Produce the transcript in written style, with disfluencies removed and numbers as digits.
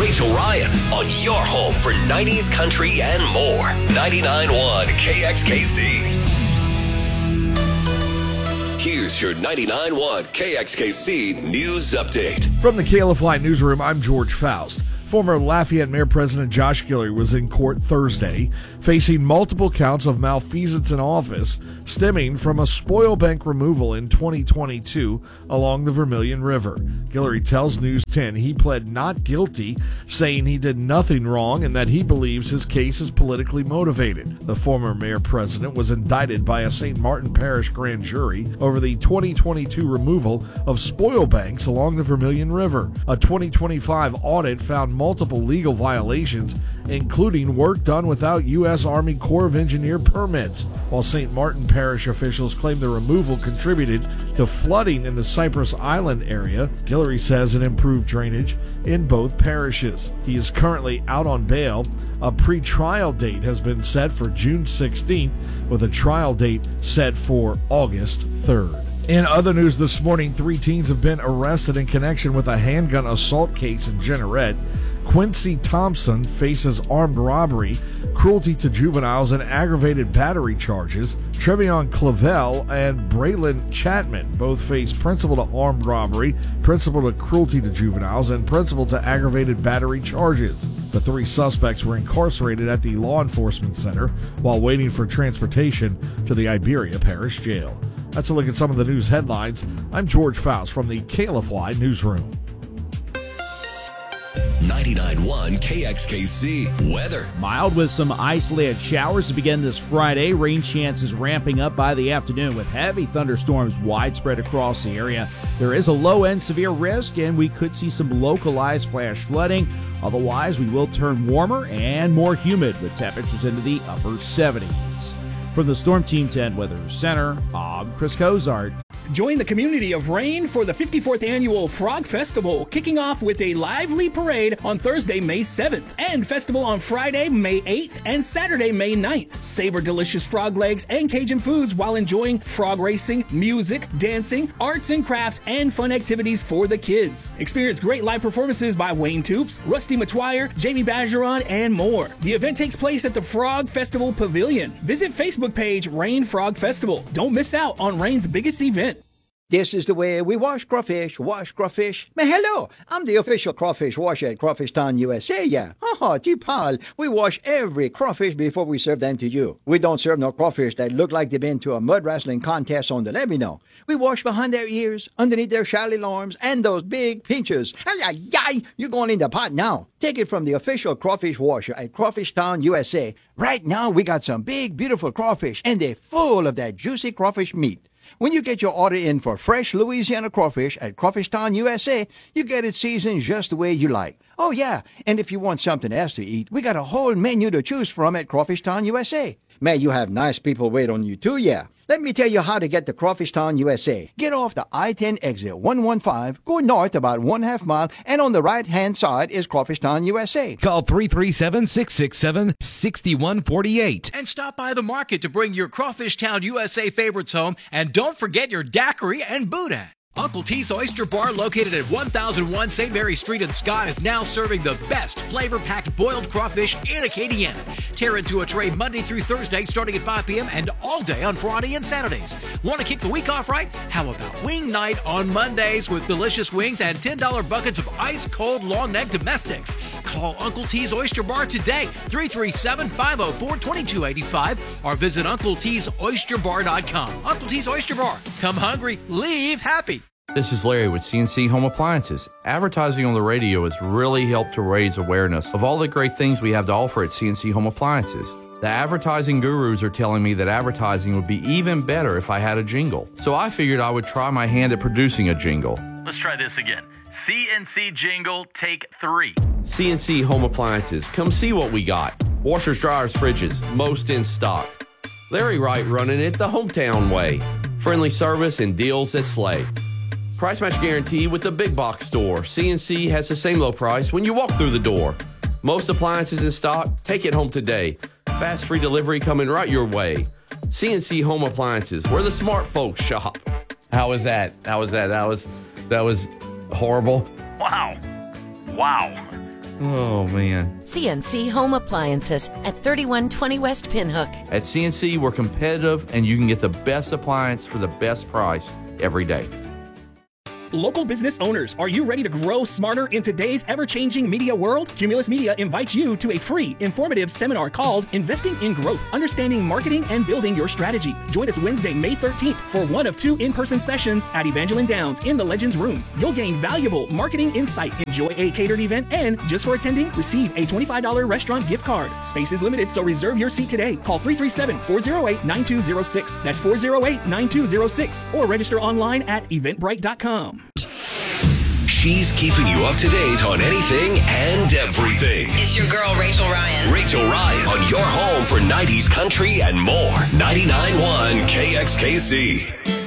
Rachel Ryan on your home for 90s country and more. 99.1 KXKC. Here's your 99.1 KXKC News Update. From the KLFY Newsroom, I'm George Faust. Former Lafayette Mayor President Josh Guillory was in court Thursday, facing multiple counts of malfeasance in office stemming from a spoil bank removal in 2022 along the Vermilion River. Guillory tells News 10 he pled not guilty, saying he did nothing wrong and that he believes his case is politically motivated. The former mayor president was indicted by a St. Martin Parish grand jury over the 2022 removal of spoil banks along the Vermilion River. A 2025 audit found multiple legal violations, including work done without U.S. Army Corps of Engineer permits, while St. Martin Parish officials claim the removal contributed to flooding in the Cypress Island area. Guillory says it improved drainage in both parishes. He is currently out on bail. A pre-trial date has been set for June 16th, with a trial date set for August 3rd. In other news this morning, 3 teens have been arrested in connection with a handgun assault case in Jeanerette. Quincy Thompson faces armed robbery, cruelty to juveniles, and aggravated battery charges. Trevion Clavel and Braylon Chapman both face principal to armed robbery, principal to cruelty to juveniles, and principal to aggravated battery charges. The 3 suspects were incarcerated at the Law Enforcement Center while waiting for transportation to the Iberia Parish Jail. That's a look at some of the news headlines. I'm George Faust from the KLFY Newsroom. 99.1 KXKC weather. Mild with some isolated showers to begin this Friday. Rain chances ramping up by the afternoon with heavy thunderstorms widespread across the area. There is a low-end severe risk, and we could see some localized flash flooding. Otherwise, we will turn warmer and more humid with temperatures into the upper 70s. From the Storm Team 10 Weather Center, I'm Chris Cozart. Join the community of Rain for the 54th Annual Frog Festival, kicking off with a lively parade on Thursday, May 7th, and festival on Friday, May 8th, and Saturday, May 9th. Savor delicious frog legs and Cajun foods while enjoying frog racing, music, dancing, arts and crafts, and fun activities for the kids. Experience great live performances by Wayne Toops, Rusty Matwire, Jamie Bajeron, and more. The event takes place at the Frog Festival Pavilion. Visit Facebook page Rain Frog Festival. Don't miss out on Rain's biggest event. This is the way we wash crawfish, Man, hello, I'm the official crawfish washer at Crawfish Town, USA, yeah. Pal, we wash every crawfish before we serve them to you. We don't serve no crawfish that look like they've been to a mud wrestling contest on the levee, no. We wash behind their ears, underneath their shallow arms, and those big pinchers. You're going in the pot now. Take it from the official crawfish washer at Crawfish Town, USA. Right now, we got some big, beautiful crawfish, and they're full of that juicy crawfish meat. When you get your order in for fresh Louisiana crawfish at Crawfish Town, USA, you get it seasoned just the way you like. Oh, yeah, and if you want something else to eat, we got a whole menu to choose from at Crawfish Town, USA. Man, you have nice people wait on you too, yeah. Let me tell you how to get to Crawfish Town, USA. Get off the I-10 exit 115, go north about 1/2 mile, and on the right-hand side is Crawfish Town, USA. Call 337-667-6148. And stop by the market to bring your Crawfish Town, USA favorites home. And don't forget your daiquiri and boudin. Uncle T's Oyster Bar, located at 1001 St. Mary Street in Scott, is now serving the best flavor-packed boiled crawfish in Acadiana. Tear into a tray Monday through Thursday starting at 5 p.m. and all day on Friday and Saturdays. Want to kick the week off right? How about wing night on Mondays with delicious wings and $10 buckets of ice-cold long neck domestics? Call Uncle T's Oyster Bar today, 337-504-2285, or visit UncleT'sOysterBar.com. Uncle T's Oyster Bar. Come hungry, leave happy. This is Larry with CNC Home Appliances. Advertising on the radio has really helped to raise awareness of all the great things we have to offer at CNC Home Appliances. The advertising gurus are telling me that advertising would be even better if I had a jingle. So I figured I would try my hand at producing a jingle. Let's try this again. CNC jingle, take 3. CNC Home Appliances. Come see what we got. Washers, dryers, fridges, most in stock. Larry Wright running it the hometown way. Friendly service and deals that slay. Price match guarantee with the big box store. CNC has the same low price when you walk through the door. Most appliances in stock. Take it home today. Fast free delivery coming right your way. CNC Home Appliances, where the smart folks shop. How was that? That was horrible. Wow. Oh, man. CNC Home Appliances at 3120 West Pinhook. At CNC, we're competitive, and you can get the best appliance for the best price every day. Local business owners, are you ready to grow smarter in today's ever-changing media world? Cumulus Media invites you to a free, informative seminar called Investing in Growth, Understanding Marketing and Building Your Strategy. Join us Wednesday, May 13th for one of 2 in-person sessions at Evangeline Downs in the Legends Room. You'll gain valuable marketing insight, enjoy a catered event, and just for attending, receive a $25 restaurant gift card. Space is limited, so reserve your seat today. Call 337-408-9206. That's 408-9206. Or register online at eventbrite.com. She's keeping you up to date on anything and everything. It's your girl, Rachel Ryan. Rachel Ryan on your home for 90s country and more. 99.1 KXKC.